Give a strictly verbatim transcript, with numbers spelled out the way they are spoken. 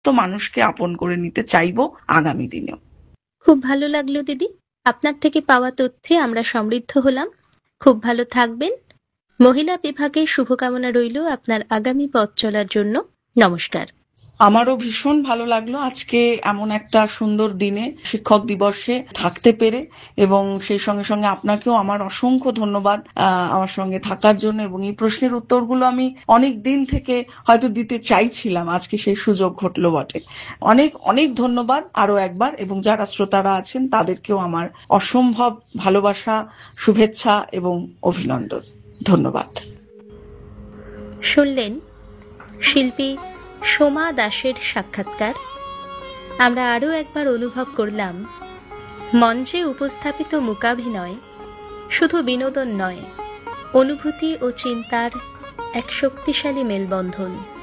মানুষকে আপন করে নিতে চাইবো আগামী দিনেও। খুব ভালো লাগলো দিদি, আপনার থেকে পাওয়া তথ্যে আমরা সমৃদ্ধ হলাম। খুব ভালো থাকবেন। মহিলা বিভাগের শুভকামনা রইল আপনার আগামী পথ চলার জন্য। নমস্কার। আমারও ভীষণ ভালো লাগলো আজকে এমন একটা সুন্দর দিনে শিক্ষক দিবসে থাকতে পেরে, এবং সেই সঙ্গে সঙ্গে আপনাকেও আমার অসংখ্য ধন্যবাদ আহ, আমার সঙ্গে থাকার জন্য, এবং এই প্রশ্নের উত্তরগুলো আমি অনেক দিন থেকে হয়তো দিতে চাইছিলাম, আজকে সেই সুযোগ ঘটলো বটে। অনেক অনেক ধন্যবাদ আরো একবার, এবং যারা শ্রোতারা আছেন তাদেরকেও আমার অসম্ভব ভালোবাসা, শুভেচ্ছা এবং অভিনন্দন। ধন্যবাদ। শুনলেন শিল্পী সোমা দাসের সাক্ষাৎকার। আমরা আরও একবার অনুভব করলাম মঞ্চে উপস্থাপিত মূকাভিনয় শুধু বিনোদন নয়, অনুভূতি ও চিন্তার এক শক্তিশালী মেলবন্ধন।